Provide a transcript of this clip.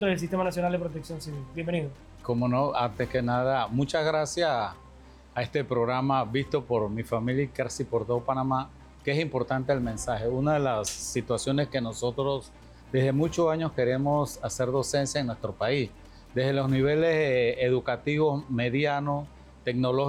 del Sistema Nacional de Protección Civil. Bienvenido. Como no, antes que nada, muchas gracias a este programa visto por mi familia y casi por todo Panamá, que es importante el mensaje. Una de las situaciones que nosotros desde muchos años queremos hacer docencia en nuestro país, desde los niveles educativos medianos, tecnológicos,